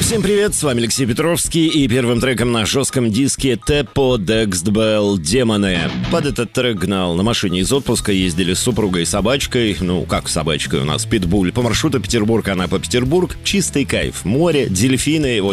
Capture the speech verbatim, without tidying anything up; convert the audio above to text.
Всем привет, с вами Алексей Петровский, и первым треком на жестком диске Тепо Декстбелл «Демоны». Под этот трек гнал на машине из отпуска, ездили с супругой и собачкой, ну как с собачкой у нас, питбуль, по маршруту Петербург, Анапа, Петербург, чистый кайф, море, дельфины, вот